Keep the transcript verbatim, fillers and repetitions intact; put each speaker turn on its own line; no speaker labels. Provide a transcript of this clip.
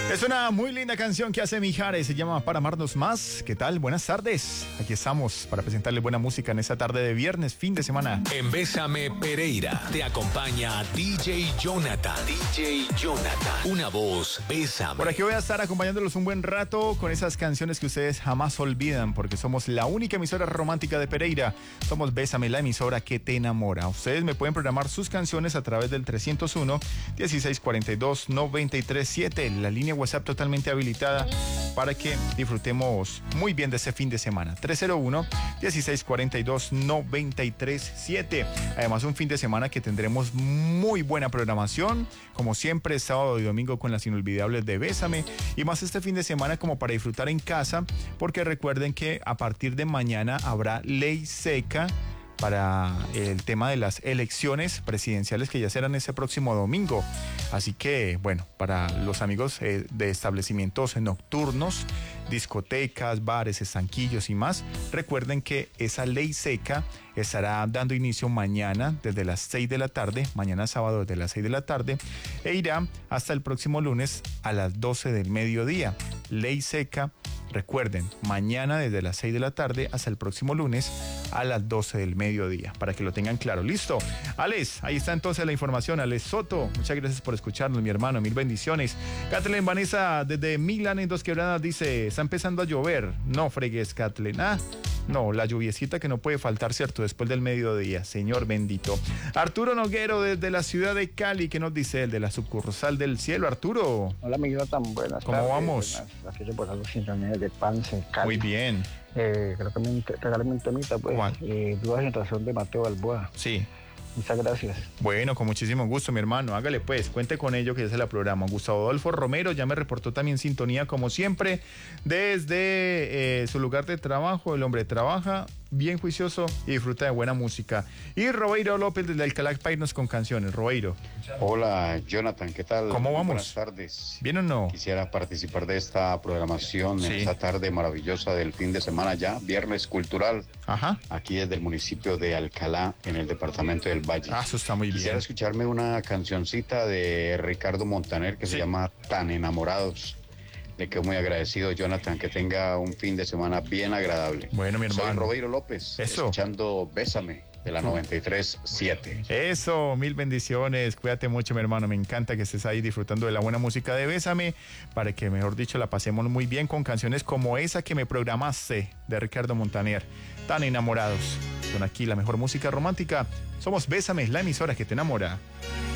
Es una muy linda canción que hace Mijares, se llama Para Amarnos Más. ¿Qué tal? Buenas tardes. Aquí estamos para presentarle buena música en esta tarde de viernes, fin de semana.
En Bésame Pereira te acompaña D J Jonathan. D J Jonathan. Una voz, Bésame.
Por aquí voy a estar acompañándolos un buen rato con esas canciones que ustedes jamás olvidan, porque somos la única emisora romántica de Pereira. Somos Bésame, la emisora que te enamora. Ustedes me pueden programar sus canciones a través del trescientos uno, dieciséis cuarenta y dos, noventa y tres siete, la línea WhatsApp totalmente habilitada para que disfrutemos muy bien de ese fin de semana. trescientos uno, dieciséis cuarenta y dos, noventa y tres siete. Además, un fin de semana que tendremos muy buena programación, como siempre, sábado y domingo con las inolvidables de Bésame, y más este fin de semana como para disfrutar en casa, porque recuerden que a partir de mañana habrá ley seca para el tema de las elecciones presidenciales que ya serán ese próximo domingo. Así que, bueno, para los amigos eh, de establecimientos nocturnos, discotecas, bares, estanquillos y más, recuerden que esa ley seca estará dando inicio mañana desde las seis de la tarde, mañana sábado desde las seis de la tarde, e irá hasta el próximo lunes a las doce del mediodía. Ley seca, recuerden, mañana desde las seis de la tarde hasta el próximo lunes a las doce del mediodía, para que lo tengan claro. ¿Listo? Alex, ahí está entonces la información. Alex Soto, muchas gracias por escucharnos, mi hermano, mil bendiciones. Kathleen Vanessa desde Milán en Dos Quebradas dice, está empezando a llover. No fregues, Kathleen. Ah, no, la lluviecita que no puede faltar, ¿cierto? Después del mediodía, Señor bendito. Arturo Noguero desde la ciudad de Cali, ¿qué nos dice el de la sucursal del cielo? Arturo.
Hola, amigo, tan buenas
¿Cómo
tardes?
vamos?
Buenas, gracias por las sintonías de Pance, Cali.
Muy bien.
Eh, creo que me regálame un temita, pues.
¿Cuál?
Eh, Dudas en razón de Mateo Balboa.
Sí.
Muchas gracias.
Bueno, con muchísimo gusto, mi hermano. Hágale pues, cuente con ello que ya se la programa. Gustavo Adolfo Romero ya me reportó también sintonía, como siempre, desde eh, su lugar de trabajo. El hombre trabaja bien juicioso y disfruta de buena música. Y Robeiro López desde Alcalá para irnos con canciones. Robeiro.
Hola, Jonathan, ¿qué tal?
¿Cómo vamos?
Buenas tardes.
¿Bien o no?
Quisiera participar de esta programación
Sí.
en esta tarde maravillosa del fin de semana ya, viernes cultural,
Ajá.
aquí desde el municipio de Alcalá, en el departamento del Valle.
Ah, eso está muy
Quisiera
bien.
escucharme una cancioncita de Ricardo Montaner que
Sí.
se llama Tan Enamorados. Le quedo muy agradecido, Jonathan, que tenga un fin de semana bien agradable.
Bueno, mi hermano.
Soy Robeiro López,
Eso.
escuchando Bésame de la noventa y tres siete.
Eso, mil bendiciones, cuídate mucho, mi hermano, me encanta que estés ahí disfrutando de la buena música de Bésame, para que, mejor dicho, la pasemos muy bien con canciones como esa que me programaste de Ricardo Montaner, Tan Enamorados. Son aquí la mejor música romántica, somos Bésame, la emisora que te enamora.